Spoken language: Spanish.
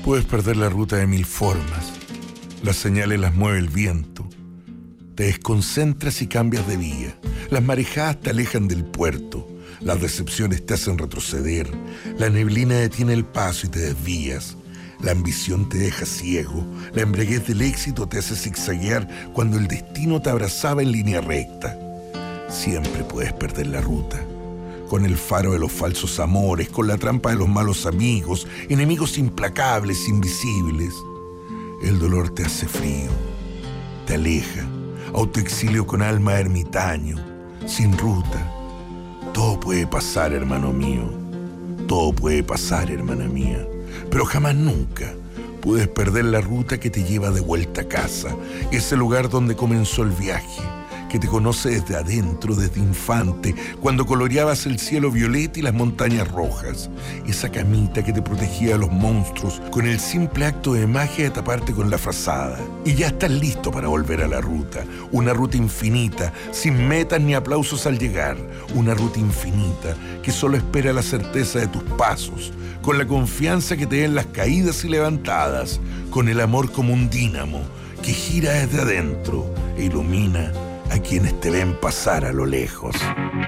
Puedes perder la ruta de mil formas. Las señales las mueve el viento. Te desconcentras y cambias de vía. Las marejadas te alejan del puerto. Las decepciones te hacen retroceder. La neblina detiene el paso y te desvías. La ambición te deja ciego. La embriaguez del éxito te hace zigzaguear cuando el destino te abrazaba en línea recta. Siempre puedes perder la ruta. Con el faro de los falsos amores, con la trampa de los malos amigos, enemigos implacables, invisibles. El dolor te hace frío, te aleja. Autoexilio con alma de ermitaño, sin ruta. Todo puede pasar, hermano mío. Todo puede pasar, hermana mía. Pero jamás nunca puedes perder la ruta que te lleva de vuelta a casa. Ese lugar donde comenzó el viaje, que te conoce desde adentro, desde infante, cuando coloreabas el cielo violeta y las montañas rojas. Esa camita que te protegía de los monstruos con el simple acto de magia de taparte con la frazada. Y ya estás listo para volver a la ruta. Una ruta infinita, sin metas ni aplausos al llegar. Una ruta infinita que solo espera la certeza de tus pasos, con la confianza que te den las caídas y levantadas, con el amor como un dínamo que gira desde adentro e ilumina a quienes te ven pasar a lo lejos.